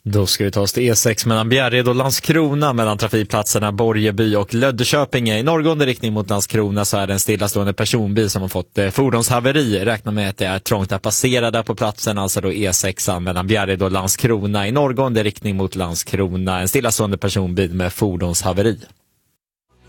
Då ska vi ta oss till E6 mellan Bjärred och Landskrona mellan trafikplatserna Borgeby och Löddeköpinge. I norrgående riktning mot Landskrona så är det en stillastående personbil som har fått fordonshaveri. Räkna med att det är trångt att passera där på platsen, alltså då E6 mellan Bjärred och Landskrona. I norrgående riktning mot Landskrona en stillastående personbil med fordonshaveri.